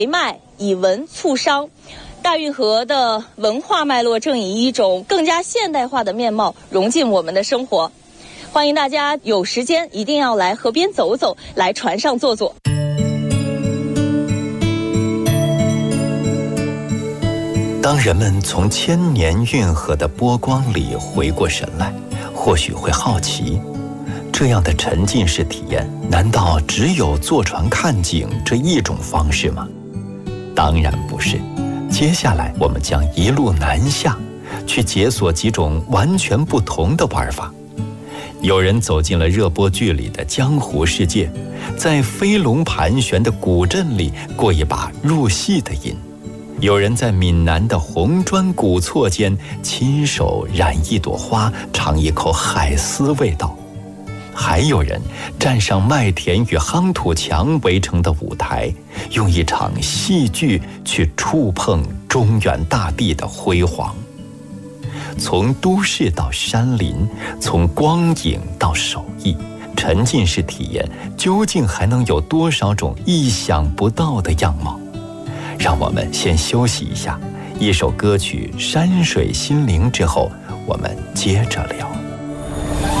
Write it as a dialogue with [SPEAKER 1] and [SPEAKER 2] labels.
[SPEAKER 1] 脉以文促商。大运河的文化脉络正以一种更加现代化的面貌融进我们的生活。欢迎大家有时间一定要来河边走走，来船上坐坐。
[SPEAKER 2] 当人们从千年运河的波光里回过神来，或许会好奇，这样的沉浸式体验，难道只有坐船看景这一种方式吗？当然不是。接下来我们将一路南下，去解锁几种完全不同的玩法。有人走进了热播剧里的江湖世界，在飞龙盘旋的古镇里过一把入戏的瘾。有人在闽南的红砖古厝间亲手染一朵花，尝一口海丝味道。还有人站上麦田与夯土墙围成的舞台，用一场戏剧去触碰中原大地的辉煌。从都市到山林，从光影到手艺，沉浸式体验究竟还能有多少种意想不到的样貌？让我们先休息一下，一首歌曲《山水心灵》之后，我们接着聊。